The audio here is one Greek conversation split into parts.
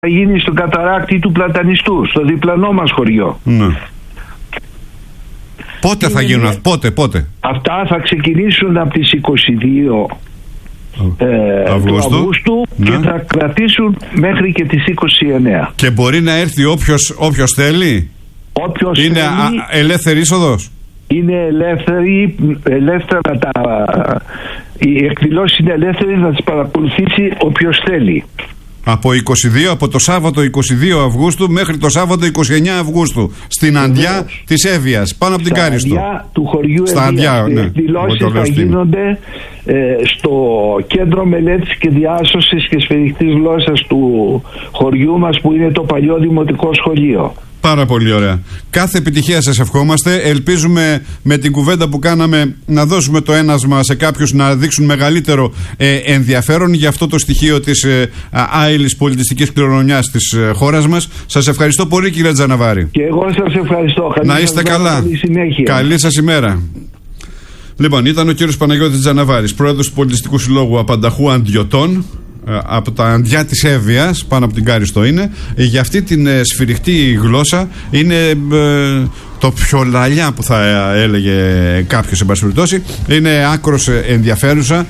θα γίνει στο καταράκτη του Πλατανιστού, στο διπλανό μας χωριό. Ναι. Πότε θα γίνουν, πότε? Αυτά θα ξεκινήσουν από τις 22 του Αυγούστου και θα κρατήσουν μέχρι και τις 29. Και μπορεί να έρθει όποιος θέλει. Είναι ελεύθερη είσοδος. Είναι ελεύθερα οι εκδηλώσεις είναι ελεύθερες, να τις παρακολουθήσει όποιος θέλει. Από το Σάββατο 22 Αυγούστου μέχρι το Σάββατο 29 Αυγούστου στην Αντιά της Εύβοιας, πάνω από την Κάριστο. Στα Αντιά του χωριού Εύβοια. Οι εκδηλώσεις θα γίνονται στο Κέντρο Μελέτης και Διάσωσης και Σφαιριχτής Γλώσσας του χωριού μας, που είναι το παλιό δημοτικό σχολείο. Πάρα πολύ ωραία. Κάθε επιτυχία σας ευχόμαστε. Ελπίζουμε με την κουβέντα που κάναμε να δώσουμε το ένασμα σε κάποιους να δείξουν μεγαλύτερο ενδιαφέρον για αυτό το στοιχείο της άειλης πολιτιστικής κληρονομιάς της χώρας μας. Σας ευχαριστώ πολύ, κύριε Τζαναβάρη. Και εγώ σας ευχαριστώ. Να είστε καλά. Καλή συνέχεια. Καλή σας ημέρα. Λοιπόν, ήταν ο κύριος Παναγιώτης Τζαναβάρης, πρόεδρος του Πολιτιστικού Συλλόγου Απανταχού Αντιωτών, από τα Αντιά της Εύβοιας, πάνω από την Κάριστο είναι. Για αυτή την σφυριχτή γλώσσα είναι το πιο λαλιά που θα έλεγε κάποιος, εν πάση περιπτώσει. Είναι άκρος ενδιαφέρουσα.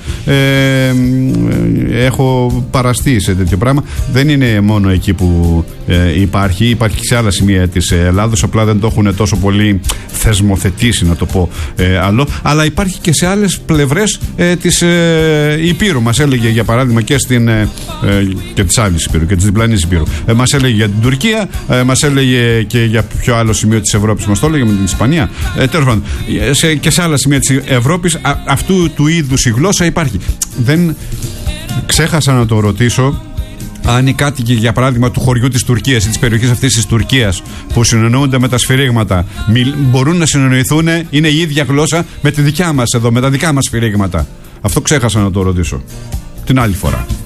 Έχω παραστεί σε τέτοιο πράγμα. Δεν είναι μόνο εκεί που υπάρχει και σε άλλα σημεία της Ελλάδος, απλά δεν το έχουν τόσο πολύ θεσμοθετήσει, να το πω άλλο, αλλά υπάρχει και σε άλλες πλευρές της Υπήρου. Μας έλεγε για παράδειγμα και της άλλης Υπήρου και της διπλανής Υπήρου. Μας έλεγε για την Τουρκία, μας έλεγε και για ποιο άλλο σημείο της Ευρώπης μας το έλεγε, με την Ισπανία. Τέλος πάντων, και σε άλλα σημεία της Ευρώπης αυτού του είδους η γλώσσα υπάρχει. Δεν ξέχασα να το ρωτήσω αν οι κάτοικοι, για παράδειγμα, του χωριού της Τουρκίας ή της περιοχής αυτής της Τουρκίας που συνεννοούνται με τα σφυρίγματα, μπορούν να συνεννοηθούν, είναι η ίδια γλώσσα με τη δικιά μας εδώ, με τα δικά μας σφυρίγματα. Αυτό ξέχασα να το ρωτήσω την άλλη φορά.